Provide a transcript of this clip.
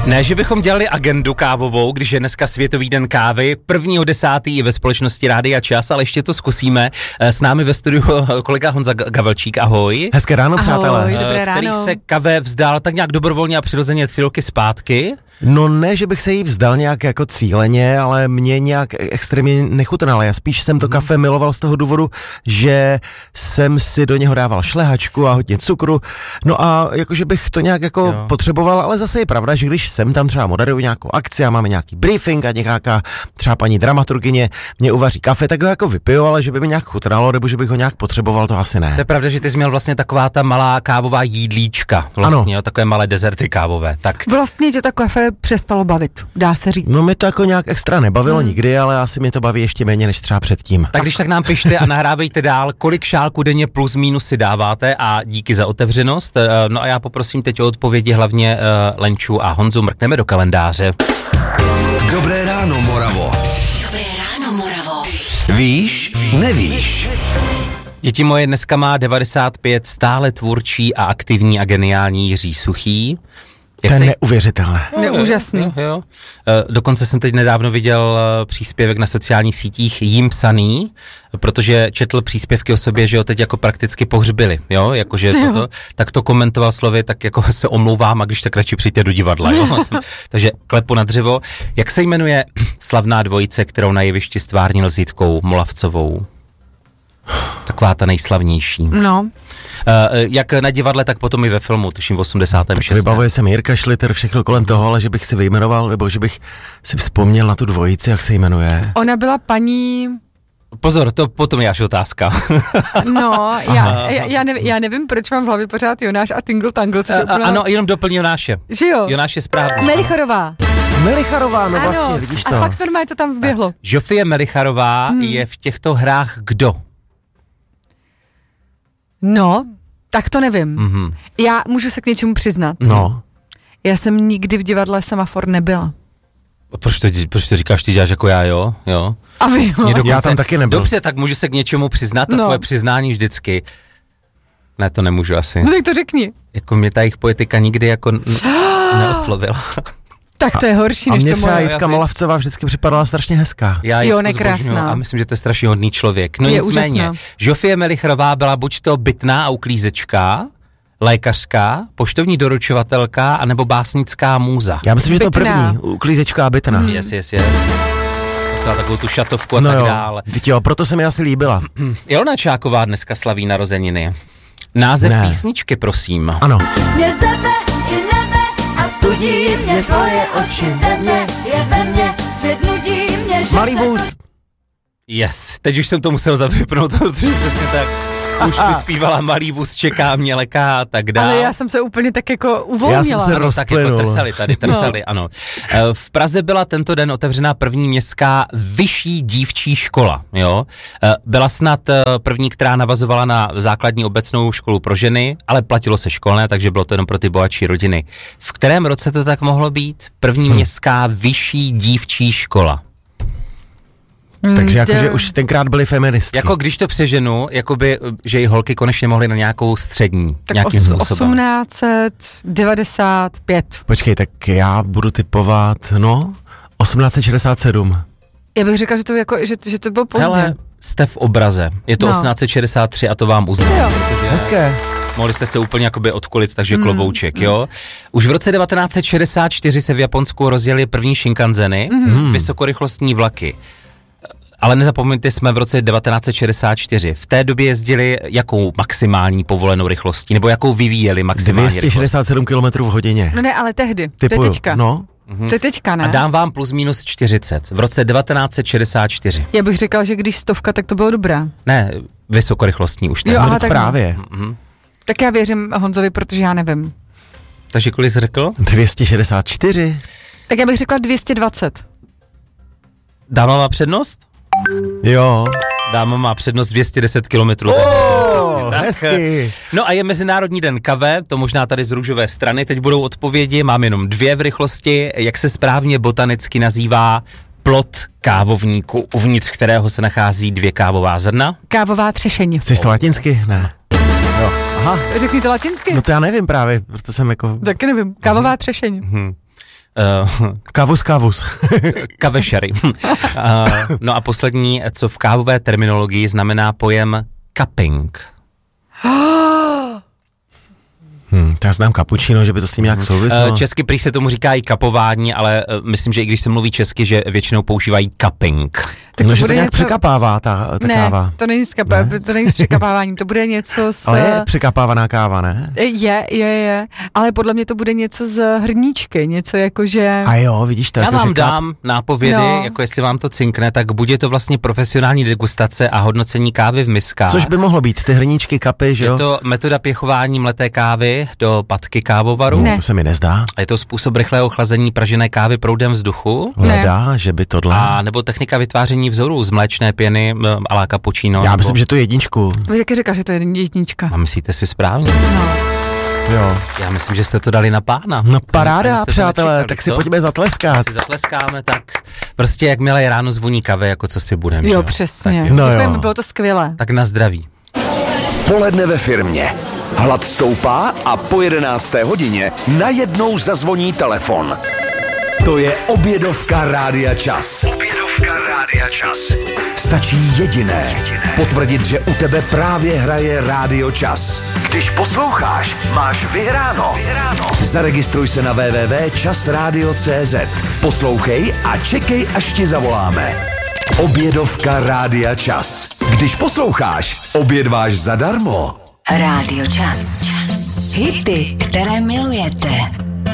Ne, že bychom dělali agendu kávovou, když je dneska Světový den kávy, 1.10. i ve společnosti Rádia Čas, ale ještě to zkusíme. S námi ve studiu kolega Honza Gavelčík, ahoj. Hezké ráno, přátelé. Ahoj, dobré ráno. Který se kave vzdal tak nějak dobrovolně a přirozeně 3 roky zpátky. No ne, že bych se jí vzdal nějak jako cíleně, ale mě nějak extrémně nechutnala. Já spíš jsem to kafe miloval z toho důvodu, že jsem si do něho dával šlehačku a hodně cukru. No a jakože bych to nějak jako potřeboval, ale zase je pravda, že když jsem tam třeba moderuju nějakou akci a máme nějaký briefing a nějaká třeba paní dramaturgyně mě uvaří kafe, tak ho jako vypiju, ale že by mi nějak chutnalo, nebo že bych ho nějak potřeboval, to asi ne. To je pravda, že ty jsi měl vlastně taková ta malá kávová jídlíčka, vlastně, jo, takové malé dezerty kávové. Tak vlastně tě to kafe přestalo bavit, dá se říct. No mi to jako nějak extra nebavilo nikdy, ale asi mě to baví ještě méně než třeba předtím. Tak když tak nám pište a nahrávejte dál, kolik šálků denně plus minus si dáváte a díky za otevřenost. No a já poprosím teď o odpovědi hlavně Lenču a Honzu, mrkneme do kalendáře. Dobré ráno, Moravo. Dobré ráno, Moravo. Víš, nevíš. Děti moje, dneska má 95, stále tvůrčí a aktivní a geniální Jiří Suchý. To je neuvěřitelné. Úžasný. Jo. Dokonce jsem teď nedávno viděl příspěvek na sociálních sítích jím psaný, protože četl příspěvky o sobě, že ho teď jako prakticky pohřbili, jo, jakože toto, tak to komentoval slovy, tak jako se omlouvám a když tak radši přijďte do divadla, jo. Takže klepu na dřevo. Jak se jmenuje slavná dvojice, kterou na jevišti stvárnil s Jitkou Molavcovou? Taková ta nejslavnější. No. Jak na divadle, tak potom i ve filmu, tuším v 86. Tak vybavuje se mi Jirka Šliter, všechno kolem toho, ale že bych si vyjmenoval, nebo že bych si vzpomněl na tu dvojici, jak se jmenuje. Ona byla paní... Pozor, to potom je až otázka. No, já nevím, proč mám v hlavě pořád Jonáš a Tingle Tangle, což je úplně... Ano, jenom doplň Jonáše. Že jo? Jonáš je správný. Melichorová. Melicharová, no ano, vlastně, vidíš to. A pak normálně to tam vběhlo. Žofie Melicharová je v těchto hrách kdo? No, tak to nevím. Já můžu se k něčemu přiznat. No. Já jsem nikdy v divadle Semafor nebyla. Proč to říkáš, ty děláš jako já, jo? A vy, jo? Já tam taky nebyl. Dobře, tak můžu se k něčemu přiznat a tvoje přiznání vždycky. Ne, to nemůžu asi. No tak to řekni. Jako mě ta jejich poetika nikdy jako neoslovila. Tak to je horší a než mě to třeba moje. Jitka Molavcová vždycky připadala strašně hezká. Já Jo, Jitku nekrásná. zbožňuju a myslím, že to je strašně hodný člověk. No Je nicméně, úžasná. Žofie Melicharová byla buď to bytná a uklízečka, lékařka, poštovní doručovatelka, anebo básnická můza. Já myslím, že to Bytná. první, uklízečka a bytná. Yes. Musela takovou tu šatovku a No tak jo, dále. jo, proto se mi asi líbila. Ilona Čáková dneska slaví narozeniny. Název písničky, prosím. Ano. Mě sebe i nebe a studí mě tvoje oči ve mně, je ve mně, svět nudí mě, že Malý vůz. Yes, teď už jsem to musel zavypnout, protože přesně tak. Už vyspívala Malý vůz čeká mě leká a tak dále. Ale já jsem se úplně tak jako uvolnila. Já jsem se Ano, tak jako trsali, ano. V Praze byla tento den otevřena první městská vyšší dívčí škola, jo. Byla snad první, která navazovala na základní obecnou školu pro ženy, ale platilo se školné, takže bylo to jenom pro ty bohatší rodiny. V kterém roce to tak mohlo být? První městská vyšší dívčí škola. Takže jakože už tenkrát byly feministky. Jako když to přeženu, jakoby, že i holky konečně mohly na nějakou střední. Tak nějakým způsobem. 1895. Počkej, tak já budu typovat, 1867. Já bych řekla, že to, jako, že to bylo pozdě. Hele, jste v obraze. Je to 1863 a to vám uznám. Jo. Hezké. Mohli jste se úplně jakoby odkolit, takže klobouček, jo. Už v roce 1964 se v Japonsku rozjeli první Shinkanzeny, vysokorychlostní vlaky. Ale nezapomeňte, jsme v roce 1964. V té době jezdili jakou maximální povolenou rychlostí, nebo jakou vyvíjeli maximální 267 km v hodině. No ne, ale tehdy. Typuju. To je teďka. No. To je teďka, ne? A dám vám plus minus 40. V roce 1964. Já bych řekla, že když 100, tak to bylo dobré. Ne, vysokorychlostní už teď. Jo, aha, No, tak právě. Tak já věřím Honzovi, protože já nevím. Takže kolik jsi řekl? 264. Tak já bych řekla 220. Dáma má přednost? Jo. Dáma má přednost 210 km za hodinu. Hezky. No a je Mezinárodní den kave, to možná tady z růžové strany. Teď budou odpovědi, mám jenom 2 v rychlosti. Jak se správně botanicky nazývá plod kávovníku, uvnitř kterého se nachází 2 kávová zrna? Kávová třešeň. Chceš to latinsky? Ne. Jo. Aha. Řekni to latinsky. No to já nevím právě, prostě jsem jako... Taky nevím. Kávová třešeň. Kavus. Kavešery. No a poslední, co v kávové terminologii znamená pojem cupping. Já znám kapučino, že by to s tím nějak souvislo. Česky prý se tomu říká i kapování, ale myslím, že i když se mluví česky, že většinou používají cupping. Tak no, že to nějak překapává ta káva. Ne, to není to není s překapáváním, to bude něco s... Ale je překapávaná káva, ne? Je, ale podle mě to bude něco z hrníčky, něco jako, že... A jo, vidíš to. Já jako, vám dám nápovědy, jako jestli vám to cinkne, tak bude to vlastně profesionální degustace a hodnocení kávy v miskách. Což by mohlo být, ty hrníčky, kapy, že jo? Je to metoda pěchování mleté kávy do patky kávovaru. Ne. To se mi nezdá. A je to způsob rychlého chlazení pražené kávy proudem vzduchu. Nedá, že by tohle... A nebo technika vytváření vzorů z mléčné pěny a la cappuccino. Já myslím, že to je jedničku. Vy taky říkal, že to je jednička. A myslíte si správně? No. Jo. Já myslím, že jste to dali na pána. No paráda, přátelé, nečekali, tak si co? pojďme zatleskat. Si zatleskáme, tak prostě jakmile je ráno zvoní kave, jako co si budeme. Jo, přesně. No Děkujeme, jo. bylo to skvělé. Tak na zdraví. Poledne ve firmě. Hlad stoupá a po 11. hodině najednou zazvoní telefon. To je obědovka Rádia Čas. Obědovka Rádia Čas. Stačí jediné. Potvrdit, že u tebe právě hraje Rádio Čas. Když posloucháš, máš vyhráno. Zaregistruj se na www.časradio.cz. Poslouchej a čekej, až ti zavoláme. Obědovka Rádia Čas. Když posloucháš, obědváš zadarmo. Rádio Čas. Hity, které milujete.